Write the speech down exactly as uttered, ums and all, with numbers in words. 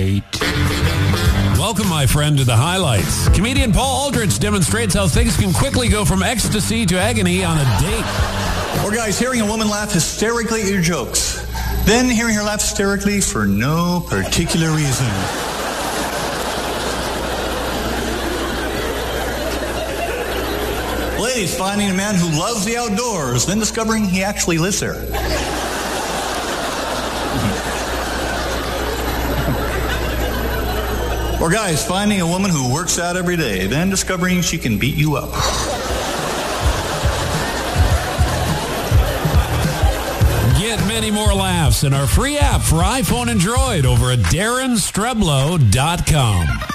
date. Welcome, my friend, to the highlights. Comedian Paul Aldrich demonstrates how things can quickly go from ecstasy to agony on a date. Or guys, hearing a woman laugh hysterically at your jokes, then hearing her laugh hysterically for no particular reason. Ladies, finding a man who loves the outdoors, then discovering he actually lives there. Or guys, finding a woman who works out every day, then discovering she can beat you up. Get many more laughs in our free app for iPhone and Droid over at darren streblow dot com.